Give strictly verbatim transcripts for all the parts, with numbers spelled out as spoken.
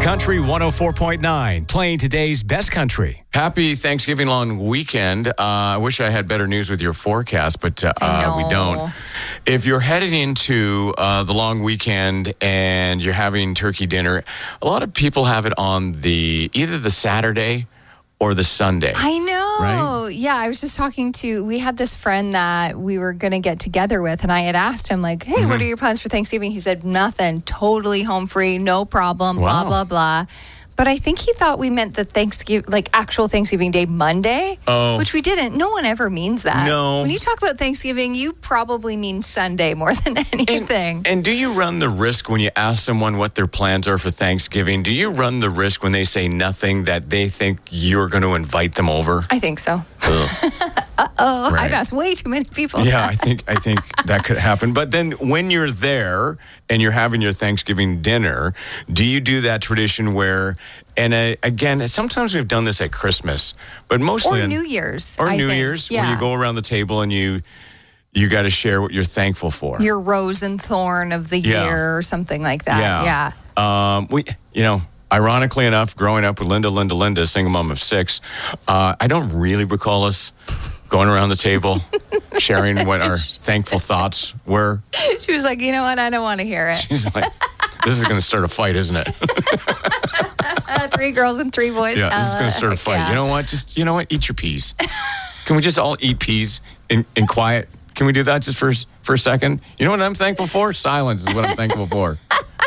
Country one oh four point nine, playing today's best country. Happy Thanksgiving long weekend. Uh, I wish I had better news with your forecast, but uh, uh, we don't. If you're heading into uh, the long weekend and you're having turkey dinner, a lot of people have it on the either the Saturday or the Sunday. I know. Right? Yeah, I was just talking to, we had this friend that we were going to get together with, and I had asked him, like, hey, mm-hmm. what are your plans for Thanksgiving? He said, nothing, totally home free, no problem, Wow. blah, blah, blah. But I think he thought we meant the Thanksgiving, like actual Thanksgiving Day Monday, oh. which we didn't. No one ever means that. No. When you talk about Thanksgiving, you probably mean Sunday more than anything. And, and do you run the risk when you ask someone what their plans are for Thanksgiving? Do you run the risk when they say nothing that they think you're going to invite them over? I think so. Uh-oh, Right. I've asked way too many people. Yeah, I think I think that could happen. But then when you're there and you're having your Thanksgiving dinner, do you do that tradition where, and uh, again, sometimes we've done this at Christmas, but mostly Or on, New Year's. or I New think. Year's, yeah. where you go around the table and you you got to share what you're thankful for. Your rose and thorn of the Yeah. year or something like that. Yeah. Yeah. Um, we, you know, ironically enough, growing up with Linda, Linda, Linda, single mom of six, uh, I don't really recall us going around the table, sharing what our thankful thoughts were. She was like, you know what? I don't want to hear it. She's like, this is going to start a fight, isn't it? Uh, three girls and three boys. Yeah, this is going to start a fight. Yeah. You know what? Just, you know what? Eat your peas. Can we just all eat peas in, in quiet? Can we do that just for, for a second? You know what I'm thankful for? Silence is what I'm thankful for.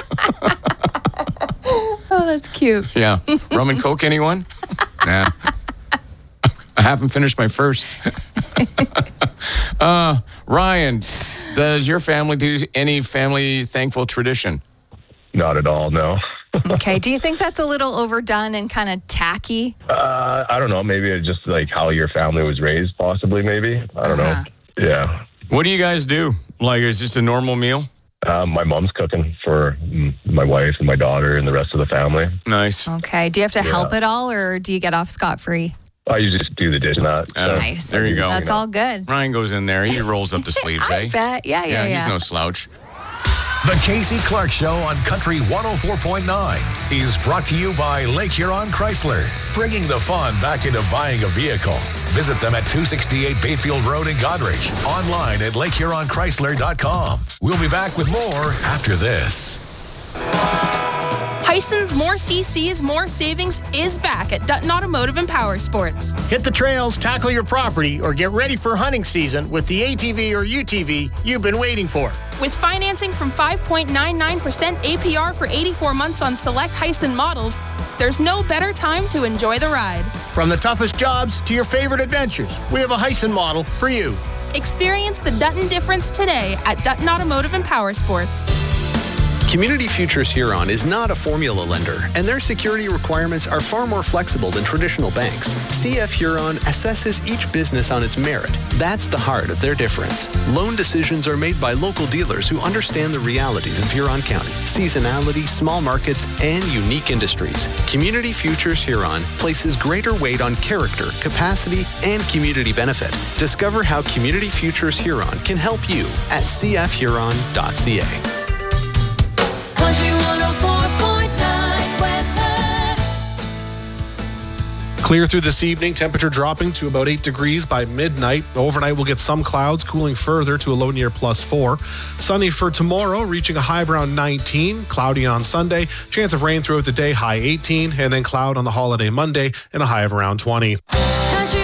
Oh, that's cute. Yeah. Rum and Coke, anyone? Nah. I haven't finished my first. uh, Ryan, does your family do any family thankful tradition? Not at all, no. Okay. Do you think that's a little overdone and kind of tacky? Uh, I don't know. Maybe it's just like how your family was raised, possibly, maybe. I don't Uh-huh. know. Yeah. What do you guys do? Like, is just a normal meal? Um, my mom's cooking for mm, my wife and my daughter and the rest of the family. Nice. Okay. Do you have to Yeah. help at all, or do you get off scot-free? I usually just do the dish and that. Uh, Nice. There you go. That's You know. all good. Ryan goes in there. He rolls up the sleeves, I eh? bet. Yeah, yeah, Yeah, yeah. he's no slouch. The Casey Clark Show on Country one oh four point nine is brought to you by Lake Huron Chrysler, bringing the fun back into buying a vehicle. Visit them at two sixty-eight Bayfield Road in Godrich. Online at lake huron chrysler dot com. We'll be back with more after this. Hison's More C Cs, More Savings is back at Dutton Automotive and Power Sports. Hit the trails, tackle your property, or get ready for hunting season with the A T V or U T V you've been waiting for. With financing from five point nine nine percent A P R for eighty-four months on select Hyson models, there's no better time to enjoy the ride. From the toughest jobs to your favorite adventures, we have a Hyson model for you. Experience the Dutton difference today at Dutton Automotive and Power Sports. Community Futures Huron is not a formula lender, and their security requirements are far more flexible than traditional banks. C F Huron assesses each business on its merit. That's the heart of their difference. Loan decisions are made by local dealers who understand the realities of Huron County, seasonality, small markets, and unique industries. Community Futures Huron places greater weight on character, capacity, and community benefit. Discover how Community Futures Huron can help you at c f huron dot c a. Country one oh four point nine weather. Clear through this evening, temperature dropping to about eight degrees by midnight. Overnight, we'll get some clouds, cooling further to a low near plus four. Sunny for tomorrow, reaching a high of around nineteen. Cloudy on Sunday. Chance of rain throughout the day, high eighteen. And then cloud on the holiday Monday and a high of around twenty.